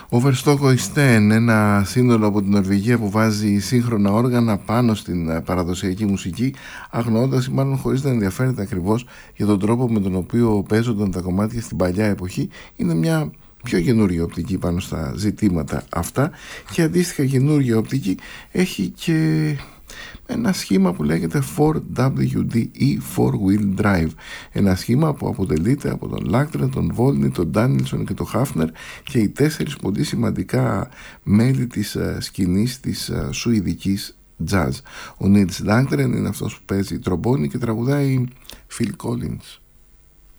Overstock Oystein, ένα σύνολο από την Νορβηγία που βάζει σύγχρονα όργανα πάνω στην παραδοσιακή μουσική, αγνοώντας ή μάλλον χωρίς να ενδιαφέρεται ακριβώς για τον τρόπο με τον οποίο παίζονταν τα κομμάτια στην παλιά εποχή. Είναι μια πιο καινούργια οπτική πάνω στα ζητήματα αυτά, και αντίστοιχα καινούργια οπτική έχει και ένα σχήμα που λέγεται 4WD ή 4-Wheel Drive, ένα σχήμα που αποτελείται από τον Λάκτρεν, τον Βόλνι, τον Ντάνιλσον και τον Χάφνερ, και οι 4 πολύ σημαντικά μέλη της σκηνής της σουηδικής jazz. Ο Νίλς Λάκτρεν είναι αυτός που παίζει τρομπόνι και τραγουδάει Phil Collins.